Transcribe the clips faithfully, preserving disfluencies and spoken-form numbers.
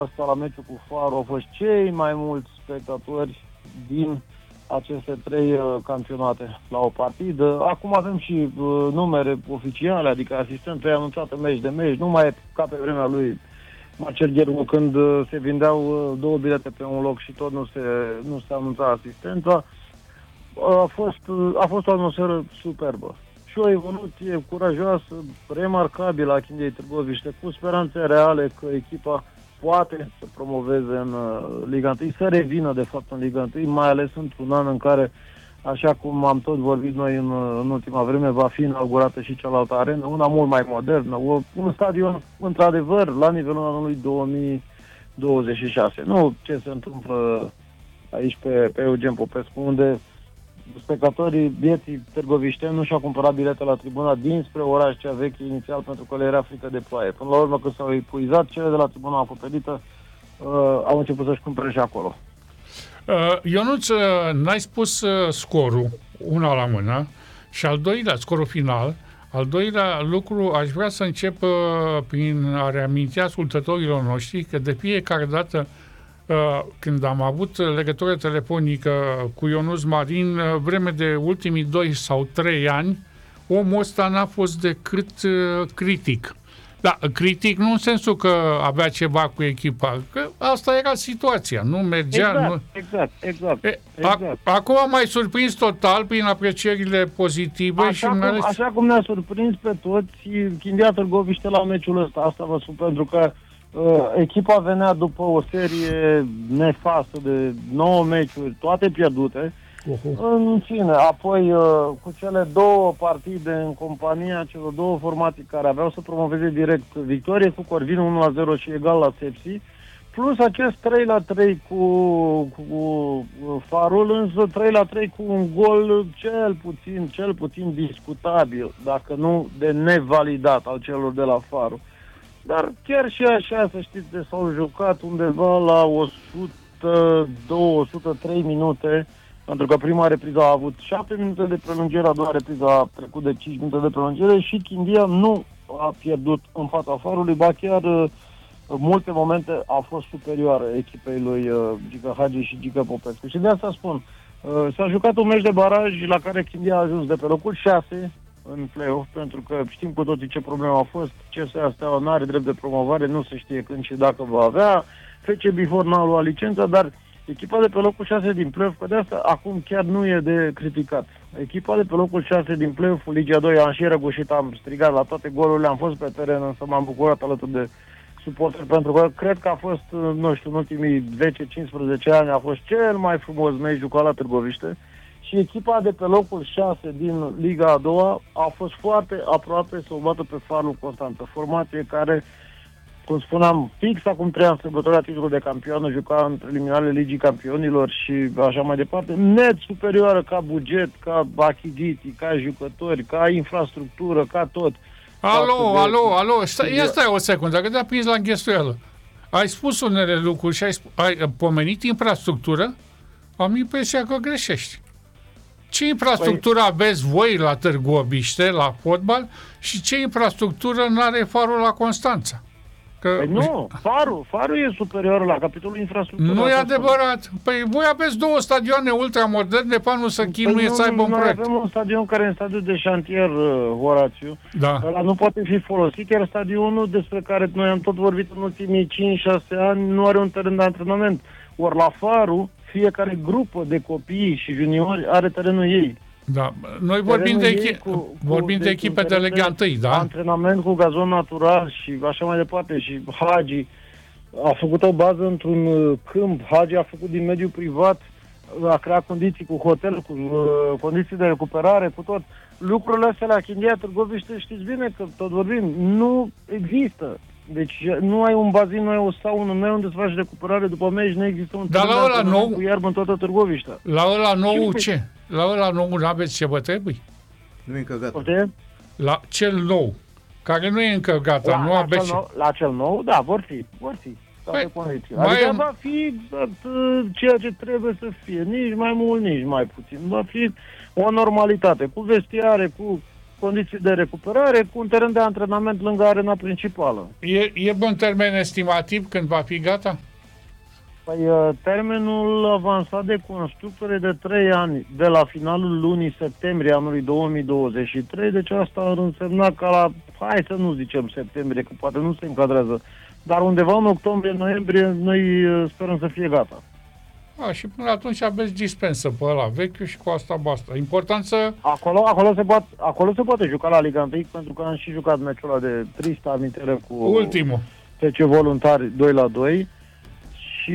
asta la meciul cu Faro au fost cei mai mulți spectatori din aceste trei uh, campionate la o partidă. Acum avem și uh, numere oficiale, adică asistentul e anunțat meci de meci, nu mai e ca pe vremea lui Marcel Ghergu, când uh, se vindeau uh, două bilete pe un loc și tot nu se, nu se anunța asistența. Uh, a, fost, uh, a fost o atmosferă superbă și o evoluție curajoasă, remarcabilă a Chindiei Târgoviște, cu speranțe reale că echipa poate să promoveze în uh, Liga unu, să revină de fapt în Liga unu, mai ales într-un an în care, așa cum am tot vorbit noi în, în ultima vreme, va fi inaugurată și cealaltă arenă, una mult mai modernă, o, un stadion într-adevăr la nivelul anului două mii douăzeci și șase. Nu ce se întâmplă aici pe, pe Eugen Popescu, unde spectatorii vieții târgovișteni nu și-au cumpărat bilete la tribuna dinspre oraș cea veche inițial pentru că le era frică de ploaie. Până la urmă, când s-au epuizat, cele de la tribuna acoperită uh, au început să-și cumpere și acolo. Uh, Ionuț, uh, n-ai spus uh, scorul, una la mână, și al doilea, scorul final. Al doilea lucru, aș vrea să încep uh, prin a reaminti ascultătorilor noștri că de fiecare dată Uh, când am avut legătură telefonică cu Ionuț Marin, uh, vreme de ultimii doi sau trei ani, omul ăsta n-a fost decât uh, critic. Da, critic nu în sensul că avea ceva cu echipa, că asta era situația, nu mergea. Exact, nu... exact, exact. E, exact. A, acum am mai surprins total prin aprecierile pozitive. Așa, și cum, ales... așa cum ne-a surprins pe toți Chindia Târgoviște la meciul ăsta, asta vă spun, pentru că Uh, echipa venea după o serie nefastă de nouă meciuri, toate pierdute. Uh-huh. În fine, apoi uh, cu cele două partide în compania celor două formații care aveau să promoveze direct victorie cu Corvin unu la zero și egal la Sepsi, plus acest trei la trei cu, cu Farul, însă trei la trei cu un gol cel puțin, cel puțin discutabil, dacă nu de nevalidat al celor de la Farul. Dar chiar și așa, să știți, de s-au jucat undeva la o sută doi - o sută trei minute, pentru că prima repriză a avut șapte minute de prelungire, a doua repriză a trecut de cinci minute de prelungire și Chindia nu a pierdut în fața Farului, ba chiar în multe momente a fost superioară echipei lui Gică Hagi și Gică Popescu. Și de asta spun, s-a jucat un meci de baraj la care Chindia a ajuns de pe locul șase în play-off, pentru că știm cu toții ce problemă a fost. C S A Steaua nu are drept de promovare, nu se știe când și dacă va avea. F C Bihor n-a luat licența, dar echipa de pe locul șase din play-off, că de asta acum chiar nu e de criticat. Echipa de pe locul șase din play-off, Ligia doi, am și răgușit, am strigat la toate golurile, am fost pe teren, însă m-am bucurat alături de suporteri, pentru că cred că a fost, nu știu, în ultimii zece cincisprezece ani a fost cel mai frumos meci jucat la Târgoviște. Și echipa de pe locul șase din Liga a doua a fost foarte aproape să o bată pe Farul Constanța. Formație care, cum spuneam, fix acum trei ani sărbătoarea titlul de campioană, juca în preliminarele Ligii Campionilor și așa mai departe, net superioară ca buget, ca achiziti, ca jucători, ca infrastructură, ca tot. Alo, alo, alo, stai, ia stai o secundă, că te-a prins la înghesuială. Ai spus unele lucruri și ai, ai pomenit infrastructură? Am impresia că greșești. Ce infrastructură păi... aveți voi la Târgoviște, la fotbal, și ce infrastructură n-are Farul la Constanța? Că... Păi nu, Farul, Farul e superior la capitolul infrastructură. Nu e adevărat. Păi voi aveți două stadioane ultramoderne, Fanul să chinuie păi să aibă un proiect. Noi avem un stadion care e în stadiul de șantier, uh, Horațiu. Da. Ăla nu poate fi folosit, iar stadionul despre care noi am tot vorbit în ultimii cinci șase ani nu are un teren de antrenament. Ori la Farul, fiecare grupă de copii și juniori are terenul ei. Da, noi vorbim de, echi- cu, cu, vorbim de, de echipe de Liga unu, da? Antrenament cu gazon natural și așa mai departe. Și Hagi a făcut o bază într-un câmp, Hagi a făcut din mediul privat, a creat condiții cu hotel, cu uh, condiții de recuperare, cu tot. Lucrurile astea la Chindia Târgoviște, știți bine că tot vorbim, nu există. Deci nu ai un bazin, nu ai o saună, nu ai unde să faci recuperare după meci, nu există un teren la ăla nou, cu iarbă în toată Târgoviștea. La ăla nou ce? ce? La ăla nou nu aveți ce vă trebuie? Nu e încă gata. Poftim? La cel nou, care nu e încă gata, la, nu la aveți... Cel nou, la cel nou, da, vor fi, vor fi. Păi, adică am... va fi uh, ceea ce trebuie să fie, nici mai mult, nici mai puțin. Va fi o normalitate, cu vestiare, cu condiții de recuperare, cu un teren de antrenament lângă arena principală. E, e bun termen estimativ când va fi gata? Păi, termenul avansat de construcție de trei ani, de la finalul lunii septembrie anului două mii douăzeci și trei, deci asta ar însemna ca la, hai să nu zicem septembrie, că poate nu se încadrează, dar undeva în octombrie-noiembrie noi sperăm să fie gata. A, și până atunci aveți dispensă pe ăla vechiul și cu asta basta. Important să... Acolo, acolo, se poate, acolo se poate juca la Liga unu, pentru că am și jucat meciul ăla de tristă amintire cu ultimul T C Voluntari doi la doi și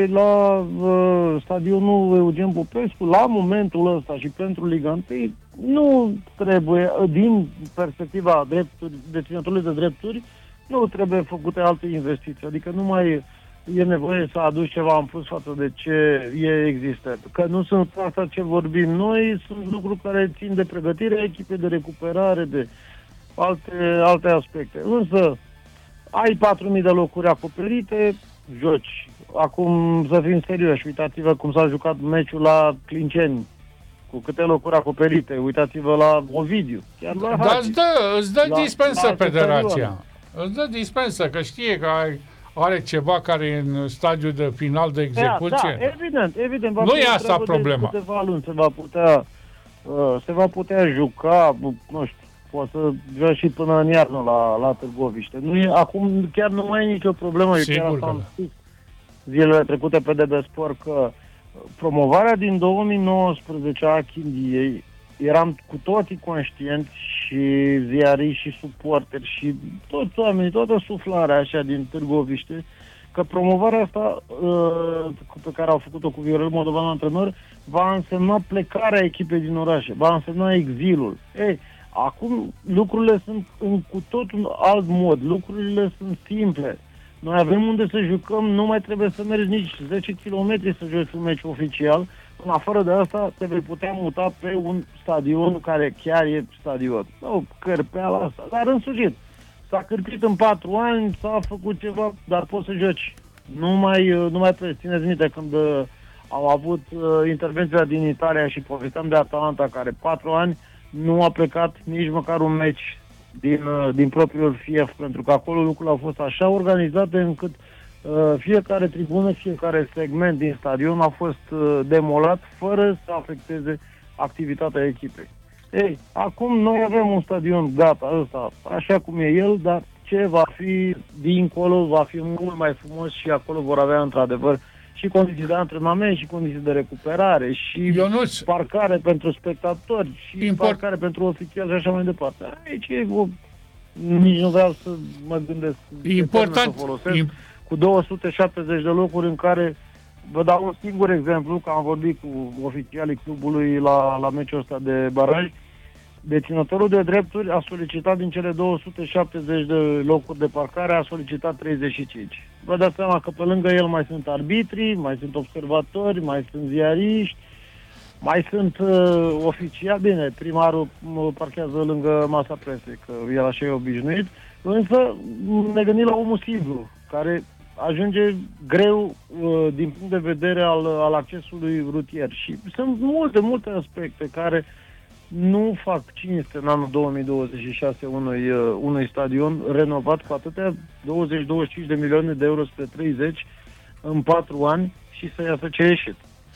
la uh, stadionul Eugen Popescu, la momentul ăsta și pentru Liga unu, nu trebuie, din perspectiva drepturi, deținătorului de drepturi, nu trebuie făcute alte investiții. Adică nu mai e nevoie să aduci ceva în plus față de ce e existent. Că nu sunt asta ce vorbim noi, sunt lucruri care țin de pregătirea echipei, de recuperare, de alte, alte aspecte. Însă, ai patru mii de locuri acoperite, joci. Acum, să fim serioși, uitați-vă cum s-a jucat meciul la Clinceni, cu câte locuri acoperite, uitați-vă la Ovidiu. Chiar la Dar îți dă, îți dă la, dispensă la federația. Îți dă dispensă, că știe că ai, are ceva care e în stadiu de final de execuție. Da, da, evident, evident. Va nu e asta problema. De câteva luni se va putea, uh, se va putea juca, nu știu, poate să joci și până în iarnă la, la Târgoviște. Nu e, acum chiar nu mai e nicio problemă. Sigur Eu chiar că am spus zilele trecute pe D B Sport că promovarea din două mii nouăsprezece a Chindiei, eram cu toții conștienți, și ziariști și suporteri și toți oamenii, toată suflarea așa din Târgoviște, că promovarea asta uh, pe care au făcut-o cu Viorel Moldovan antrenor va însemna plecarea echipei din orașe, va însemna exilul. Ei, acum lucrurile sunt în cu tot un alt mod, lucrurile sunt simple. Noi avem unde să jucăm, nu mai trebuie să mergi nici zece kilometri să joci un meci oficial. În afară de asta, te vei putea muta pe un stadion care chiar e stadion. Nu, cărpeala asta, dar în sfârșit. S-a cârpit în patru ani, s-a făcut ceva, dar poți să joci. Nu mai, nu mai trebuie. Țineți minte când uh, au avut uh, intervenția din Italia și povesteam de Atalanta, care patru ani nu a plecat nici măcar un meci din, uh, din propriul fief, pentru că acolo lucrurile au fost așa organizate încât uh, fiecare tribună, fiecare segment din stadion a fost uh, demolat fără să afecteze activitatea echipei. Ei, acum noi avem un stadion gata, ăsta, așa cum e el, dar ce va fi dincolo va fi mult mai frumos și acolo vor avea într-adevăr și condiții de antrenament, și condiții de recuperare, și Ionuț, parcare pentru spectatori, și import... parcare pentru oficiali și așa mai departe. Aici e o... nici nu vreau să mă gândesc important, să folosesc, imp... cu două sute șaptezeci de locuri în care, vă dau un singur exemplu, că am vorbit cu oficialii clubului la, la meciul ăsta de baraj. Deținătorul de drepturi a solicitat din cele două sute șaptezeci de locuri de parcare, a solicitat treizeci și cinci. Vă dați seama că pe lângă el mai sunt arbitri, mai sunt observatori, mai sunt ziariști, mai sunt uh, oficiali. Bine, primarul uh, parchează lângă masa presei, că el așa e obișnuit, însă ne gândim la omul simplu, care ajunge greu uh, din punct de vedere al, al accesului rutier. Și sunt multe, multe aspecte care nu fac cinste în anul două mii douăzeci și șase unui, uh, unui stadion renovat cu atâtea douăzeci douăzeci și cinci de milioane de euro spre treizeci în patru ani și să iasă ce ieșit.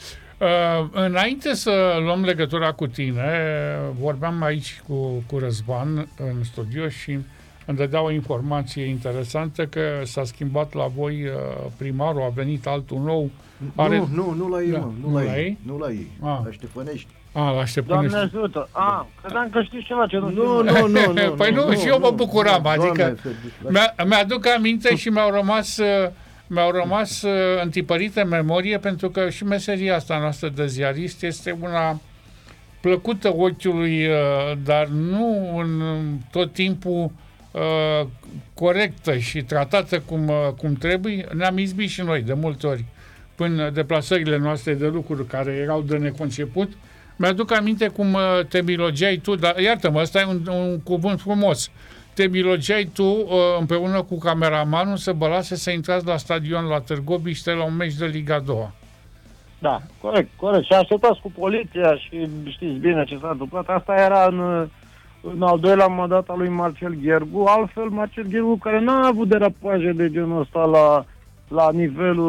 Uh, înainte să luăm legătura cu tine, vorbeam aici cu, cu Răzvan în studio și îmi dădea o informație interesantă că s-a schimbat la voi uh, primarul, a venit altul nou. Are... Nu, nu, nu la ei, da. mă, nu, nu la, la ei, ei, nu la ei, ah. la Ștefănești. A, la Ștefănești. Doamne ajută! A, credeam că știi ceva ce nu știu. Nu, nu, nu, nu. Păi nu, nu, și eu mă nu, bucuram, nu, adică Doamne, mi-aduc aminte și mi-au rămas, mi-au rămas întipărite în memorie, pentru că și meseria asta noastră de ziarist este una plăcută ochiului, dar nu în tot timpul uh, corectă și tratată cum, cum trebuie. Ne-am izbit și noi de multe ori până deplasările noastre de lucruri care erau de neconceput. Mi-aduc aminte cum te bilogeai tu, dar iartă-mă, ăsta e un, un cuvânt frumos. Te bilogeai tu împreună cu cameramanul să bălase să intrați la stadion la Târgoviște la un meci de Liga a doua. Da, corect, corect. Și așteptați cu poliția și știți bine ce s-a întâmplat. Asta era în, în al doilea mandat al lui Marcel Ghergu. Altfel, Marcel Ghergu, care n-a avut derapaje de genul ăsta la, la nivelul